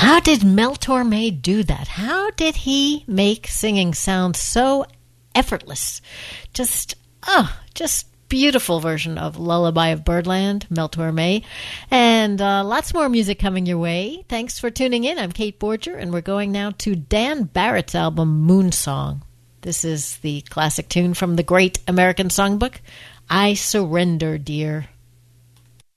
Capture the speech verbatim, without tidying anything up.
How did Mel Torme do that? How did he make singing sound so effortless? Just, oh, just beautiful version of Lullaby of Birdland, Mel Torme. And uh, lots more music coming your way. Thanks for tuning in. I'm Kate Borger, and we're going now to Dan Barrett's album, Moonsong. This is the classic tune from the Great American Songbook, I Surrender, Dear.